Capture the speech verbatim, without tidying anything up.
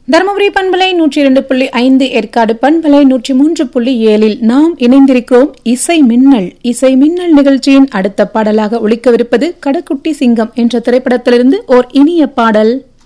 தருமபுரி பண்பலை நூற்றி இரண்டு புள்ளி ஐந்து, ஏற்காடு பண்பலை நூற்றி மூன்று புள்ளி ஏழில் நாம் இணைந்திருக்கிறோம். இசை மின்னல் இசை மின்னல் நிகழ்ச்சியின் அடுத்த பாடலாக ஒலிக்கவிருப்பது கடக்குட்டி சிங்கம் என்ற திரைப்படத்திலிருந்து ஓர் இனிய பாடல்.